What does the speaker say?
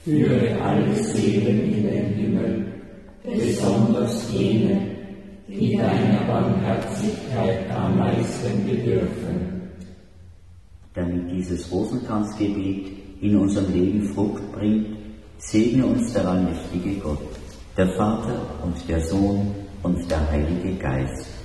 führe alle Seelen in den Himmel, besonders jene, die deiner Barmherzigkeit am meisten bedürfen. Damit dieses Rosenkranzgebet in unserem Leben Frucht bringt, segne uns der allmächtige Gott, der Vater und der Sohn und der Heilige Geist.